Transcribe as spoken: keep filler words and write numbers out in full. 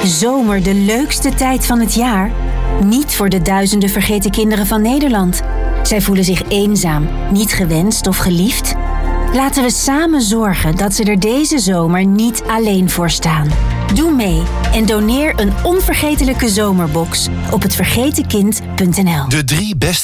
Zomer de leukste tijd van het jaar? Niet voor de duizenden vergeten kinderen van Nederland. Zij voelen zich eenzaam, niet gewenst of geliefd. Laten we samen zorgen dat ze er deze zomer niet alleen voor staan. Doe mee en doneer een onvergetelijke zomerbox op het vergeten kind punt n l. De drie beste